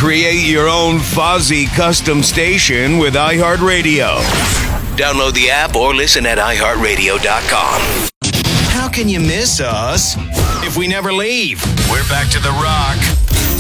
Create your own Fozzy custom station with iHeartRadio. Download the app or listen at iHeartRadio.com. How can you miss us if we never leave? We're back to The Rock,